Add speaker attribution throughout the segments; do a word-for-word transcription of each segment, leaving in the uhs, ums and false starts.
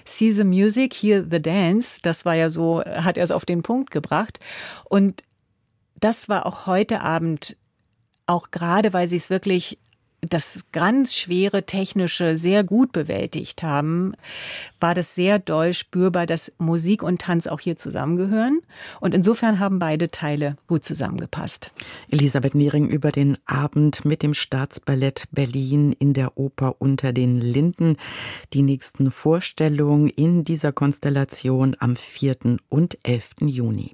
Speaker 1: See the music, hear the dance. Das war ja so, hat er es auf den Punkt gebracht. Und das war auch heute Abend, auch gerade, weil sie es wirklich das ganz schwere Technische sehr gut bewältigt haben, war das sehr doll spürbar, dass Musik und Tanz auch hier zusammengehören. Und insofern haben beide Teile gut zusammengepasst.
Speaker 2: Elisabeth Niering über den Abend mit dem Staatsballett Berlin in der Oper Unter den Linden. Die nächsten Vorstellungen in dieser Konstellation am vierten und elften Juni.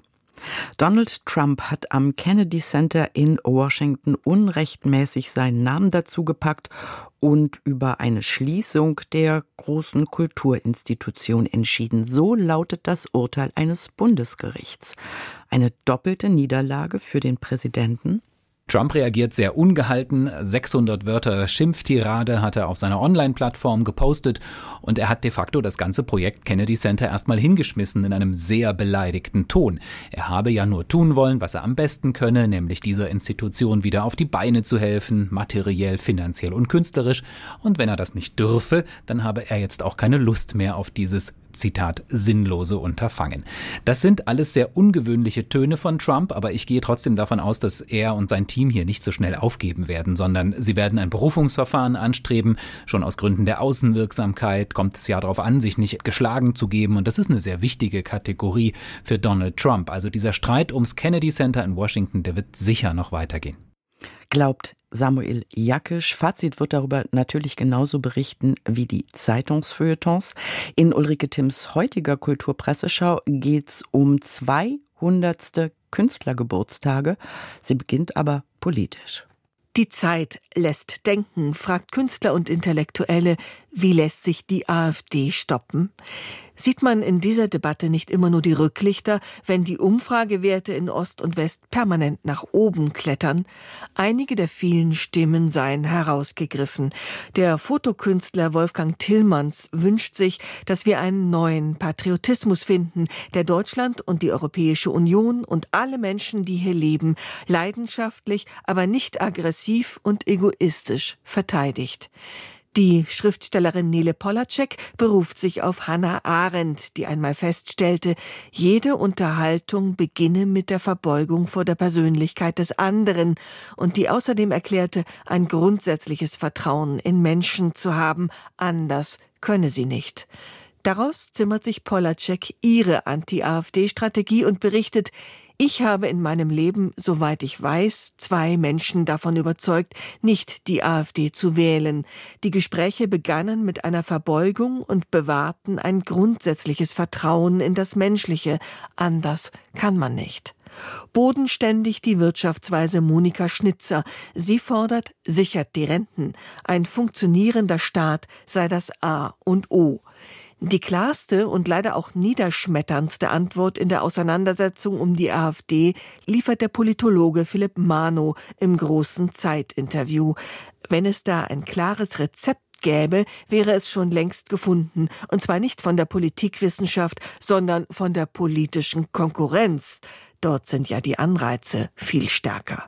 Speaker 2: Donald Trump hat am Kennedy Center in Washington unrechtmäßig seinen Namen dazu gepackt und über eine Schließung der großen Kulturinstitution entschieden. So lautet das Urteil eines Bundesgerichts. Eine doppelte Niederlage für den Präsidenten.
Speaker 3: Trump reagiert sehr ungehalten. sechshundert Wörter Schimpftirade hat er auf seiner Online-Plattform gepostet und er hat de facto das ganze Projekt Kennedy Center erstmal hingeschmissen in einem sehr beleidigten Ton. Er habe ja nur tun wollen, was er am besten könne, nämlich dieser Institution wieder auf die Beine zu helfen, materiell, finanziell und künstlerisch. Und wenn er das nicht dürfe, dann habe er jetzt auch keine Lust mehr auf dieses Zitat, sinnlose Unterfangen. Das sind alles sehr ungewöhnliche Töne von Trump, aber ich gehe trotzdem davon aus, dass er und sein Team hier nicht so schnell aufgeben werden, sondern sie werden ein Berufungsverfahren anstreben. Schon aus Gründen der Außenwirksamkeit kommt es ja darauf an, sich nicht geschlagen zu geben und das ist eine sehr wichtige Kategorie für Donald Trump. Also dieser Streit ums Kennedy Center in Washington, der wird sicher noch weitergehen.
Speaker 2: Glaubt Samuel Jakisch. Fazit wird darüber natürlich genauso berichten wie die Zeitungsfeuilletons. In Ulrike Timms heutiger Kulturpresseschau geht's um zweihundertste Künstlergeburtstage. Sie beginnt aber politisch.
Speaker 4: Die Zeit lässt denken, fragt Künstler und Intellektuelle, wie lässt sich die AfD stoppen? Sieht man in dieser Debatte nicht immer nur die Rücklichter, wenn die Umfragewerte in Ost und West permanent nach oben klettern? Einige der vielen Stimmen seien herausgegriffen. Der Fotokünstler Wolfgang Tillmanns wünscht sich, dass wir einen neuen Patriotismus finden, der Deutschland und die Europäische Union und alle Menschen, die hier leben, leidenschaftlich, aber nicht aggressiv und egoistisch verteidigt. Die Schriftstellerin Nele Polacek beruft sich auf Hannah Arendt, die einmal feststellte, jede Unterhaltung beginne mit der Verbeugung vor der Persönlichkeit des anderen und die außerdem erklärte, ein grundsätzliches Vertrauen in Menschen zu haben, anders könne sie nicht. Daraus zimmert sich Polacek ihre Anti-AfD-Strategie und berichtet, ich habe in meinem Leben, soweit ich weiß, zwei Menschen davon überzeugt, nicht die AfD zu wählen. Die Gespräche begannen mit einer Verbeugung und bewahrten ein grundsätzliches Vertrauen in das Menschliche. Anders kann man nicht. Bodenständig die Wirtschaftsweise Monika Schnitzer. Sie fordert, sichert die Renten. Ein funktionierender Staat sei das A und O. Die klarste und leider auch niederschmetterndste Antwort in der Auseinandersetzung um die AfD liefert der Politologe Philipp Manow im großen Zeit-Interview. Wenn es da ein klares Rezept gäbe, wäre es schon längst gefunden. Und zwar nicht von der Politikwissenschaft, sondern von der politischen Konkurrenz. Dort sind ja die Anreize viel stärker.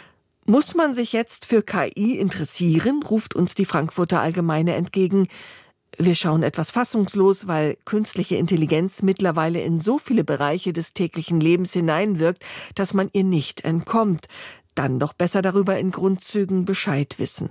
Speaker 4: Muss man sich jetzt für K I interessieren, ruft uns die Frankfurter Allgemeine entgegen. Wir schauen etwas fassungslos, weil künstliche Intelligenz mittlerweile in so viele Bereiche des täglichen Lebens hineinwirkt, dass man ihr nicht entkommt. Dann doch besser darüber in Grundzügen Bescheid wissen.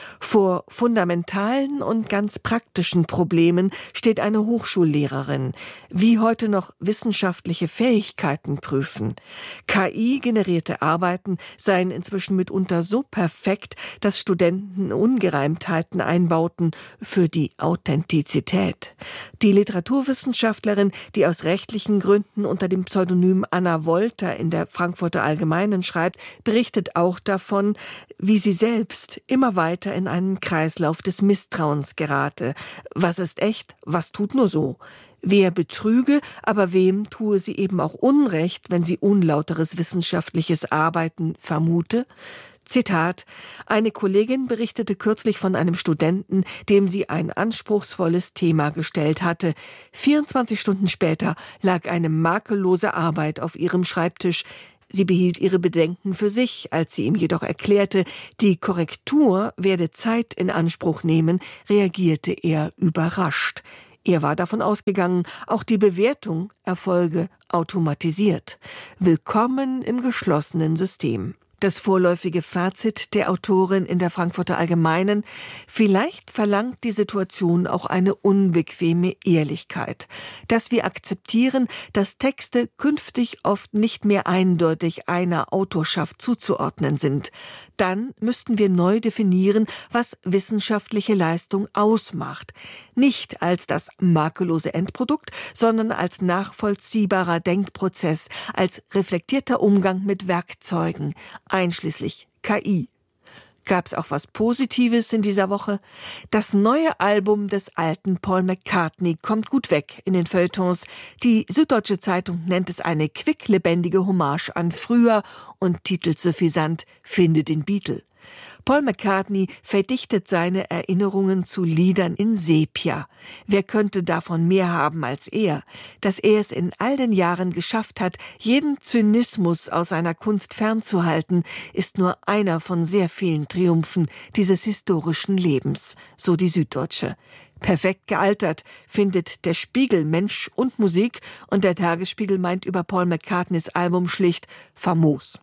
Speaker 4: Vor fundamentalen und ganz praktischen Problemen steht eine Hochschullehrerin. Wie heute noch wissenschaftliche Fähigkeiten prüfen. K I-generierte Arbeiten seien inzwischen mitunter so perfekt, dass Studenten Ungereimtheiten einbauten für die Authentizität. Die Literaturwissenschaftlerin, die aus rechtlichen Gründen unter dem Pseudonym Anna Wolter in der Frankfurter Allgemeinen schreibt, berichtet auch davon, wie sie selbst immer weiter in einen Kreislauf des Misstrauens gerate. Was ist echt, was tut nur so? Wer betrüge, aber wem tue sie eben auch Unrecht, wenn sie unlauteres wissenschaftliches Arbeiten vermute? Zitat: Eine Kollegin berichtete kürzlich von einem Studenten, dem sie ein anspruchsvolles Thema gestellt hatte. vierundzwanzig Stunden später lag eine makellose Arbeit auf ihrem Schreibtisch. Sie behielt ihre Bedenken für sich, als sie ihm jedoch erklärte, die Korrektur werde Zeit in Anspruch nehmen, reagierte er überrascht. Er war davon ausgegangen, auch die Bewertung erfolge automatisiert. Willkommen im geschlossenen System. Das vorläufige Fazit der Autorin in der Frankfurter Allgemeinen: Vielleicht verlangt die Situation auch eine unbequeme Ehrlichkeit, dass wir akzeptieren, dass Texte künftig oft nicht mehr eindeutig einer Autorschaft zuzuordnen sind. Dann müssten wir neu definieren, was wissenschaftliche Leistung ausmacht. Nicht als das makellose Endprodukt, sondern als nachvollziehbarer Denkprozess, als reflektierter Umgang mit Werkzeugen, einschließlich K I. Gab es auch was Positives in dieser Woche? Das neue Album des alten Paul McCartney kommt gut weg in den Feuilletons. Die Süddeutsche Zeitung nennt es eine quicklebendige Hommage an früher und titelt suffisant »Finde den Beatle«. Paul McCartney verdichtet seine Erinnerungen zu Liedern in Sepia. Wer könnte davon mehr haben als er? Dass er es in all den Jahren geschafft hat, jeden Zynismus aus seiner Kunst fernzuhalten, ist nur einer von sehr vielen Triumphen dieses historischen Lebens, so die Süddeutsche. Perfekt gealtert, findet der Spiegel Mensch und Musik, und der Tagesspiegel meint über Paul McCartneys Album schlicht famos.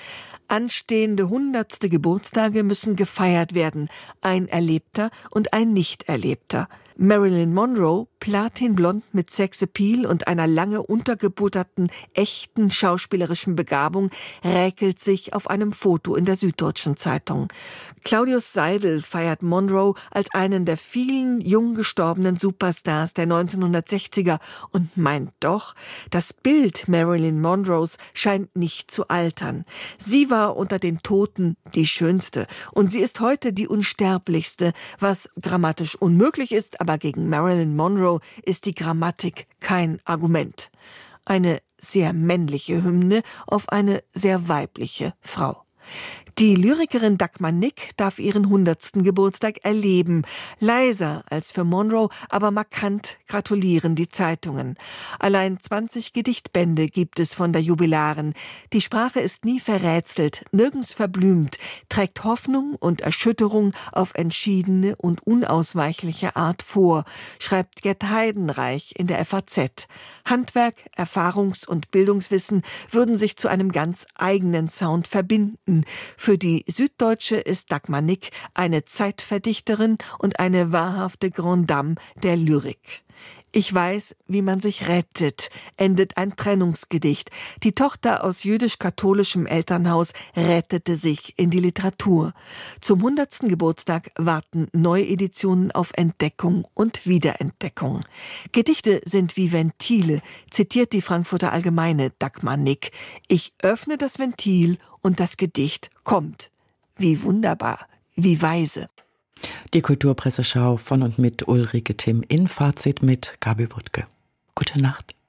Speaker 4: Anstehende hundertste Geburtstage müssen gefeiert werden, ein erlebter und ein nicht erlebter. Marilyn Monroe, platinblond mit Sexappeal und einer lange untergebutterten, echten schauspielerischen Begabung, räkelt sich auf einem Foto in der Süddeutschen Zeitung. Claudius Seidel feiert Monroe als einen der vielen jung gestorbenen Superstars der neunzehnhundertsechziger und meint doch, das Bild Marilyn Monroes scheint nicht zu altern. Sie war unter den Toten die schönste und sie ist heute die unsterblichste, was grammatisch unmöglich ist, aber gegen Marilyn Monroe ist die Grammatik kein Argument. Eine sehr männliche Hymne auf eine sehr weibliche Frau. Die Lyrikerin Dagmar Nick darf ihren hundertsten Geburtstag erleben. Leiser als für Monroe, aber markant gratulieren die Zeitungen. Allein zwanzig Gedichtbände gibt es von der Jubilarin. Die Sprache ist nie verrätselt, nirgends verblümt, trägt Hoffnung und Erschütterung auf entschiedene und unausweichliche Art vor, schreibt Gerd Heidenreich in der F A Z. Handwerk, Erfahrungs- und Bildungswissen würden sich zu einem ganz eigenen Sound verbinden. Für die Süddeutsche ist Dagmar Nick eine Zeitverdichterin und eine wahrhafte Grande Dame der Lyrik. Ich weiß, wie man sich rettet, endet ein Trennungsgedicht. Die Tochter aus jüdisch-katholischem Elternhaus rettete sich in die Literatur. Zum hundertsten Geburtstag warten Neueditionen auf Entdeckung und Wiederentdeckung. Gedichte sind wie Ventile, zitiert die Frankfurter Allgemeine Dagmar Nick. Ich öffne das Ventil und das Gedicht kommt. Wie wunderbar, wie weise.
Speaker 2: Die Kulturpresseschau von und mit Ulrike Timm in Fazit mit Gabi Wuttke. Gute Nacht.